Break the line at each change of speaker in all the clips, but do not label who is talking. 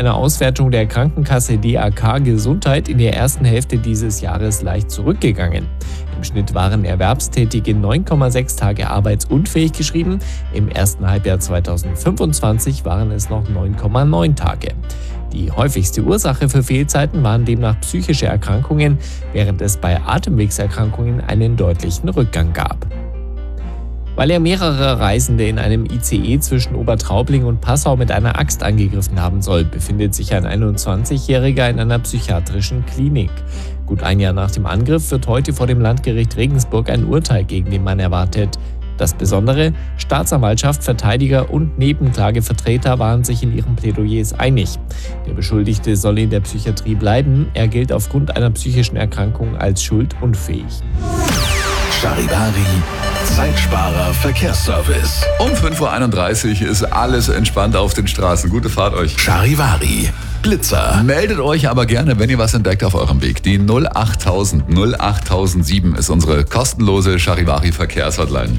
einer Auswertung der Krankenkasse DAK Gesundheit in der ersten Hälfte dieses Jahres leicht zurückgegangen. Im Schnitt waren Erwerbstätige 9,6 Tage arbeitsunfähig geschrieben, im ersten Halbjahr 2025 waren es noch 9,9 Tage. Die häufigste Ursache für Fehlzeiten waren demnach psychische Erkrankungen, während es bei Atemwegserkrankungen einen deutlichen Rückgang gab. Weil er mehrere Reisende in einem ICE zwischen Obertraubling und Passau mit einer Axt angegriffen haben soll, befindet sich ein 21-Jähriger in einer psychiatrischen Klinik. Gut ein Jahr nach dem Angriff wird heute vor dem Landgericht Regensburg ein Urteil gegen den Mann erwartet. Das Besondere: Staatsanwaltschaft, Verteidiger und Nebenklagevertreter waren sich in ihren Plädoyers einig. Der Beschuldigte soll in der Psychiatrie bleiben. Er gilt aufgrund einer psychischen Erkrankung als schuldunfähig.
Charivari, Zeitsparer Verkehrsservice.
Um 5.31 Uhr ist alles entspannt auf den Straßen. Gute Fahrt euch.
Charivari, Blitzer.
Meldet euch aber gerne, wenn ihr was entdeckt auf eurem Weg. Die 08000 08007 ist unsere kostenlose Charivari Verkehrshotline.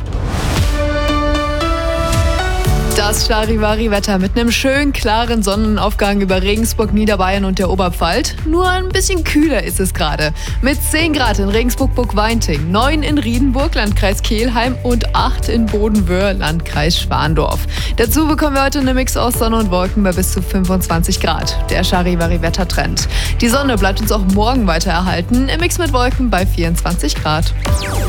Das Charivari-Wetter mit einem schönen, klaren Sonnenaufgang über Regensburg, Niederbayern und der Oberpfalz. Nur ein bisschen kühler ist es gerade. Mit 10 Grad in Regensburg-Burgweinting, 9 in Riedenburg, Landkreis Kelheim und 8 in Bodenwöhr, Landkreis Schwandorf. Dazu bekommen wir heute eine Mix aus Sonne und Wolken bei bis zu 25 Grad. Der Charivari-Wettertrend. Die Sonne bleibt uns auch morgen weiter erhalten, im Mix mit Wolken bei 24 Grad.